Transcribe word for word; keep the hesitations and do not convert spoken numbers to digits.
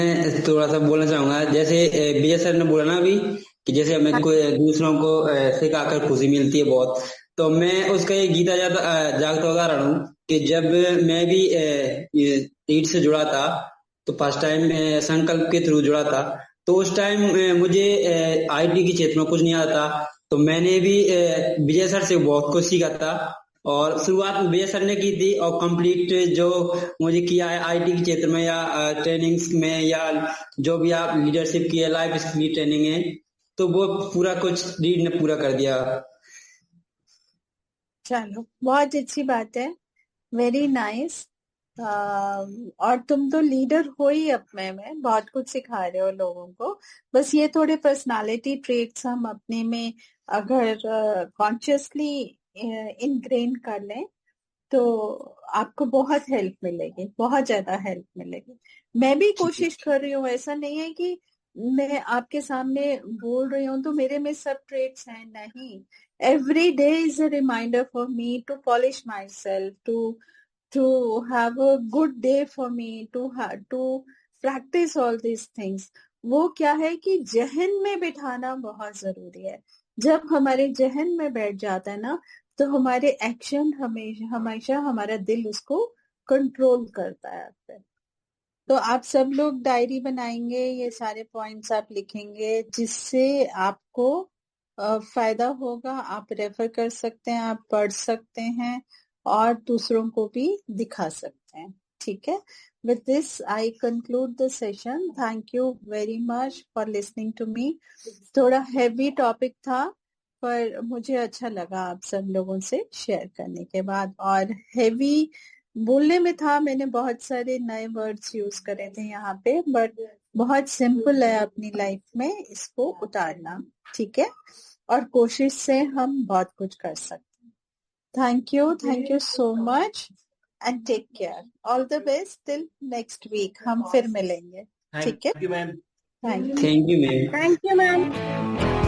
मैं थोड़ा सा बोलना चाहूंगा। जैसे अ, विजय सर ने बोला ना अभी कि जैसे हमें कोई दूसरों को अ, सिखाकर खुशी मिलती है बहुत। तो मैं उसका एक गीता जाता अ, जागता उदाहरण हूँ कि जब मैं भी अ, ये ईट से जुड़ा था, तो फर्स्ट टाइम संकल्प के थ्रू जुड़ा था। तो उस टाइम अ, मुझे आईटी की क्षेत्र में कुछ नहीं आता था। तो मैंने भी अ, विजय सर से बहुत कुछ सीखा था। और शुरुआत में विजय सर ने की थी, और कंप्लीट जो मुझे किया है आईटी के क्षेत्र में या ट्रेनिंग्स में, या जो भी आप लीडरशिप की है, लाइफ स्किल की ट्रेनिंग है, तो वो पूरा कुछ रीड ने पूरा कर दिया। चलो, बहुत अच्छी बात है। Very nice. और तुम तो लीडर हो ही अपने में, बहुत कुछ सिखा रहे हो लोगों को। बस ये थोड़े पर्सनालिटी ट्रेट्स हम अपने में अगर कॉन्शियसली इनग्रेन कर लें तो आपको बहुत हेल्प मिलेगी, बहुत ज्यादा हेल्प मिलेगी। मैं भी कोशिश कर रही हूँ, ऐसा नहीं है कि मैं आपके सामने बोल रही हूँ तो मेरे में सब ट्रेट्स हैं, नहीं। Every day is a reminder for me to polish my self, to to have a good day for me, to to practice all these things. वो क्या है कि जहन में बिठाना बहुत जरूरी है। जब हमारे जहन में बैठ जाता है ना, तो हमारे एक्शन हमेशा हमेशा हमारा दिल उसको कंट्रोल करता है आप पे। तो आप सब लोग डायरी बनाएंगे, ये सारे पॉइंट्स आप लिखेंगे, जिससे आपको अ, फायदा होगा। आप रेफर कर सकते हैं, आप पढ़ सकते हैं और दूसरों को भी दिखा सकते हैं। ठीक है। With this I conclude the session. Thank you very much for listening to me. थोड़ा हैवी टॉपिक था, पर मुझे अच्छा लगा आप सब लोगों से शेयर करने के बाद। और हैवी बोलने में था, मैंने बहुत सारे नए वर्ड्स यूज करे थे यहाँ पे, बट बहुत सिंपल है अपनी लाइफ में इसको उतारना। ठीक है। और कोशिश से हम बहुत कुछ कर सकते हैं। Thank you, thank you so much and take care. All the best till next week, हम फिर मिलेंगे। ठीक है। Thank you ma'am. Thank you. Thank you ma'am. Thank you ma'am.